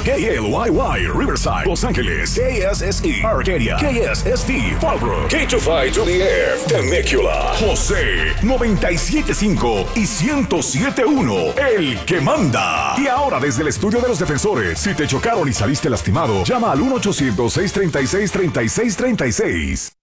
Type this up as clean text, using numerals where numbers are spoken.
KLYY, Riverside, Los Ángeles. KSSE, Arcadia. KSST, Fallbrook. K25 to the Air, Temecula. José, 97.5 y 107.1, el que manda. Y ahora desde el estudio de los defensores, si te chocaron y saliste lastimado, llama al 1-800-636-3636.